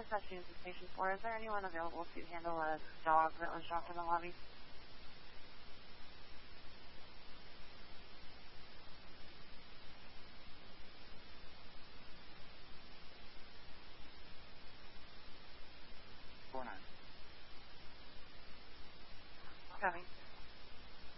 reception to Station 4. Is there anyone available to handle a dog that was dropped in the lobby? Coming.